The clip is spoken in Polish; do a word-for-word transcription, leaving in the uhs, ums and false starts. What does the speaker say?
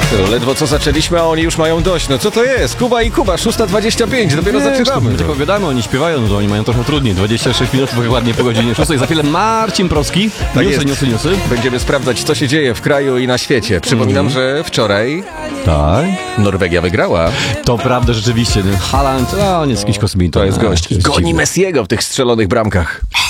Ledwo co zaczęliśmy, a oni już mają dość. No co to jest? Kuba i Kuba, szósta dwadzieścia pięć, dopiero zaczynamy. My tylko gadamy, oni śpiewają, no to oni mają trochę trudniej. dwadzieścia sześć minut, dokładnie po godzinie szóstej. Za chwilę Marcin Proski. Tak newsy, jest. newsy, newsy. Będziemy sprawdzać, co się dzieje w kraju i na świecie. Przypominam, Mhm. że wczoraj Tak. Norwegia wygrała. To prawda, rzeczywiście. Haaland, a on jest jakiś kosmita. To jest gość. I goni Messiego w tych strzelonych bramkach.